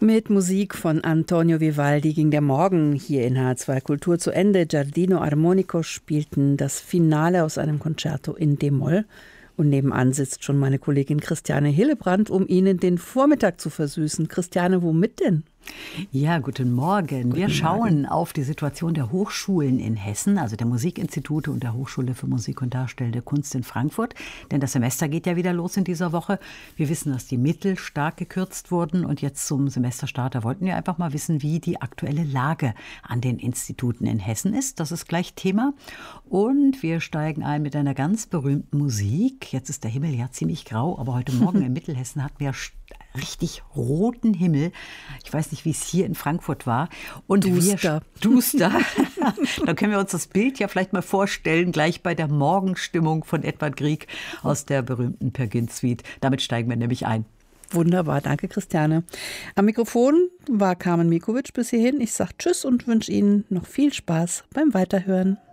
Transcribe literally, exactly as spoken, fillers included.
Mit Musik von Antonio Vivaldi ging der Morgen hier in H R zwei Kultur zu Ende. Giardino Armonico spielten das Finale aus einem Concerto in D-Moll. Und nebenan sitzt schon meine Kollegin Christiane Hillebrand, um Ihnen den Vormittag zu versüßen. Christiane, womit denn? Ja, guten Morgen. Guten Wir schauen Morgen. auf die Situation der Hochschulen in Hessen, also der Musikinstitute und der Hochschule für Musik und Darstellende Kunst in Frankfurt. Denn das Semester geht ja wieder los in dieser Woche. Wir wissen, dass die Mittel stark gekürzt wurden. Und jetzt zum Semesterstart, da wollten wir einfach mal wissen, wie die aktuelle Lage an den Instituten in Hessen ist. Das ist gleich Thema. Und wir steigen ein mit einer ganz berühmten Musik. Jetzt ist der Himmel ja ziemlich grau, aber heute Morgen in Mittelhessen hatten wir richtig roten Himmel. Ich weiß nicht, wie es hier in Frankfurt war. Und duster. Wir, duster. Dann können wir uns das Bild ja vielleicht mal vorstellen, gleich bei der Morgenstimmung von Edvard Grieg aus der berühmten Peer Gynt Suite. Damit steigen wir nämlich ein. Wunderbar, danke Christiane. Am Mikrofon war Carmen Mikovic bis hierhin. Ich sage Tschüss und wünsche Ihnen noch viel Spaß beim Weiterhören.